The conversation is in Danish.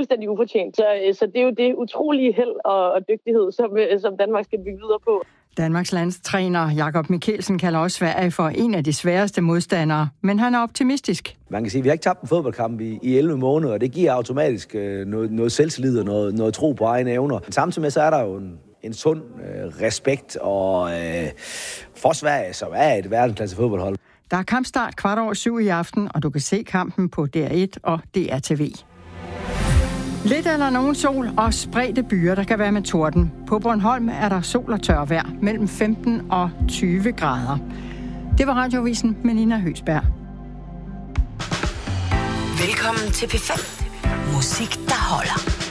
fuldstændig ufortjent. Så det er jo det utrolige held og dygtighed, som Danmark skal bygge videre på. Danmarks landstræner Jakob Mikkelsen kalder også Sverige for en af de sværeste modstandere, men han er optimistisk. Man kan sige, at vi har ikke tabt en fodboldkamp i 11 måneder, og det giver automatisk noget selvtillid og noget tro på egne evner. Samtidig med, så er der jo en sund respekt for Sverige, som er et verdensklasse fodboldhold. Der er kampstart 7:15 i aften, og du kan se kampen på DR1 og DRTV. Lidt eller nogen sol og spredte byer, der kan være med torden. På Bornholm er der sol og tør vejr mellem 15 og 20 grader. Det var Radioavisen med Nina Høgsberg. Velkommen til P5. Musik, der holder.